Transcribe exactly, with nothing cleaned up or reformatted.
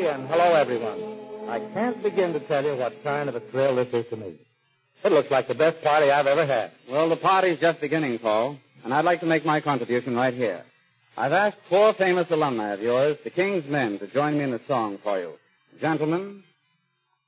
and hello, everyone. I can't begin to tell you what kind of a thrill this is to me. It looks like the best party I've ever had. Well, the party's just beginning, Paul, and I'd like to make my contribution right here. I've asked four famous alumni of yours, the King's Men, to join me in a song for you. Gentlemen,